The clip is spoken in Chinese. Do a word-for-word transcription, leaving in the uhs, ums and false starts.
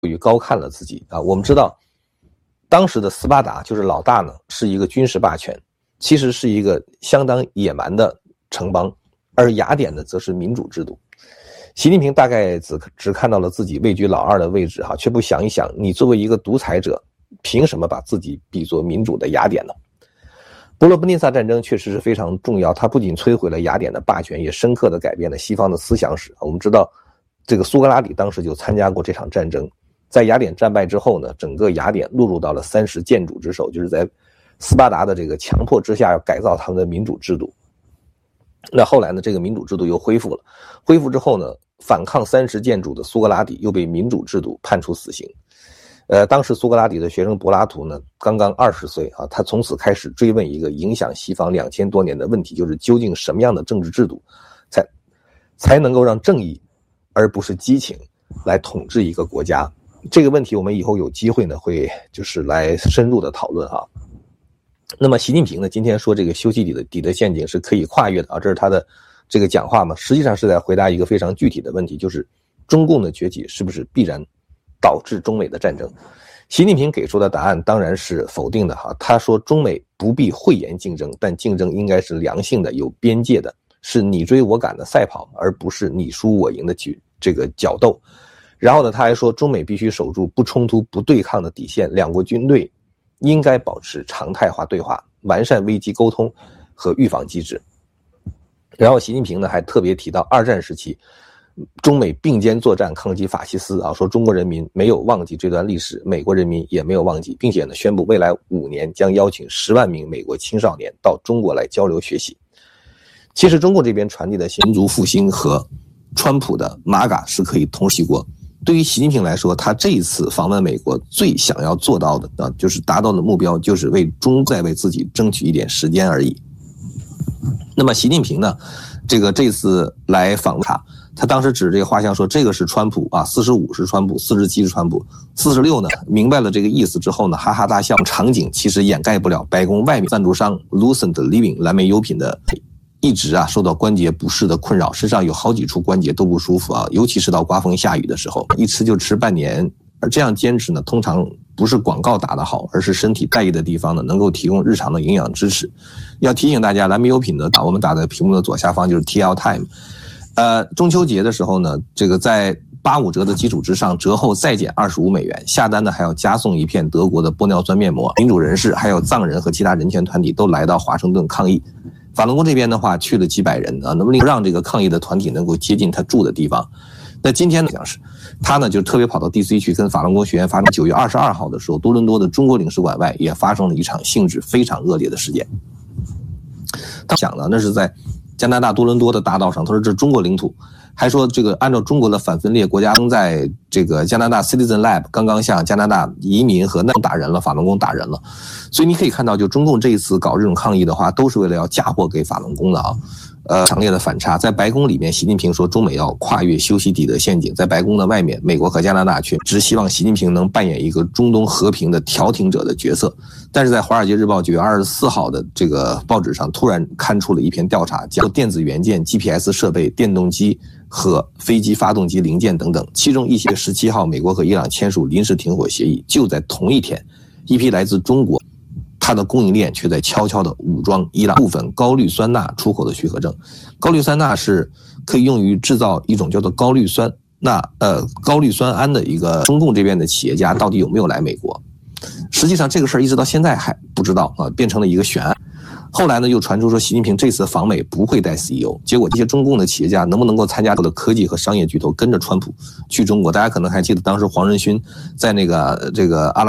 于高看了自己啊。我们知道，当时的斯巴达就是老大呢，是一个军事霸权，其实是一个相当野蛮的城邦，而雅典呢，则是民主制度。习近平大概只只看到了自己位居老二的位置哈，却不想一想，你作为一个独裁者，凭什么把自己比作民主的雅典呢？伯罗奔尼撒战争确实是非常重要，它不仅摧毁了雅典的霸权，也深刻地改变了西方的思想史。我们知道，这个苏格拉底当时就参加过这场战争，在雅典战败之后呢，整个雅典落入到了三十建主之手，就是在斯巴达的这个强迫之下，要改造他们的民主制度。那后来呢，这个民主制度又恢复了，恢复之后呢，反抗三十建主的苏格拉底又被民主制度判处死刑。呃，当时苏格拉底的学生柏拉图呢，刚刚二十岁啊，他从此开始追问一个影响西方两千多年的问题，就是究竟什么样的政治制度，才才能够让正义而不是激情来统治一个国家？这个问题我们以后有机会呢，会就是来深入的讨论哈。那么习近平呢，今天说这个修昔底的底的陷阱是可以跨越的啊，这是他的这个讲话嘛，实际上是在回答一个非常具体的问题，就是中共的崛起是不是必然导致中美的战争？习近平给出的答案当然是否定的哈。他说中美不必讳言竞争，但竞争应该是良性的、有边界的，是你追我赶的赛跑，而不是你输我赢的这个角斗。然后呢，他还说中美必须守住不冲突、不对抗的底线，两国军队应该保持常态化对话，完善危机沟通和预防机制。然后习近平呢还特别提到二战时期中美并肩作战抗击法西斯啊，说中国人民没有忘记这段历史，美国人民也没有忘记，并且呢宣布未来五年将邀请十万名美国青少年到中国来交流学习。其实中国这边传递的民族复兴和川普的马嘎是可以同时过。对于习近平来说，他这一次访问美国最想要做到的啊，就是达到的目标就是为中再为自己争取一点时间而已。那么习近平呢，这个这次来访问他，他当时指这个画像说这个是川普啊，四十五是川普，四十七是川普，四十六呢明白了这个意思之后呢，哈哈大笑。场景其实掩盖不了白宫外面赞助商 Lucent Living 蓝莓优品的一直啊受到关节不适的困扰，身上有好几处关节都不舒服啊，尤其是到刮风下雨的时候，一吃就吃半年。而这样坚持呢，通常不是广告打得好，而是身体在意的地方呢能够提供日常的营养支持。要提醒大家，蓝莓优品呢，我们打在屏幕的左下方就是 T L Time。呃，中秋节的时候呢，这个在八五折的基础之上，折后再减二十五美元，下单呢还要加送一片德国的玻尿酸面膜。民主人士还有藏人和其他人权团体都来到华盛顿抗议。法轮功这边的话去了几百人啊，能不能让这个抗议的团体能够接近他住的地方？那今天呢，像是他呢就特别跑到 D C 去跟法轮功学员发生。九月二十二号的时候，多伦多的中国领事馆外也发生了一场性质非常恶劣的事件。他讲了，那是在加拿大多伦多的大道上，他说这是中国领土，还说这个按照中国的反分裂国家，在这个加拿大 Citizen Lab 刚刚向加拿大移民和难打人了，法轮功打人了。所以你可以看到，就中共这一次搞这种抗议的话，都是为了要嫁祸给法轮功的啊。呃，强烈的反差。在白宫里面，习近平说中美要跨越修昔底的陷阱，在白宫的外面，美国和加拿大却只希望习近平能扮演一个中东和平的调停者的角色。但是在《华尔街日报》九月二十四号的这个报纸上，突然刊出了一篇调查，讲电子元件、G P S 设备、电动机和飞机发动机零件等等，其中一些十七号，美国和伊朗签署临时停火协议，就在同一天，一批来自中国它的供应链却在悄悄地武装伊朗部分高氯酸钠出口的许可证。高氯酸钠是可以用于制造一种叫做高氯酸钠呃高氯酸铵的一个，中共这边的企业家到底有没有来美国？实际上这个事儿一直到现在还不知道啊，变成了一个悬案。后来呢，又传出说习近平这次访美不会带 C E O， 结果这些中共的企业家能不能够参加的科技和商业巨头跟着川普去中国？大家可能还记得当时黄仁勋在那个这个阿拉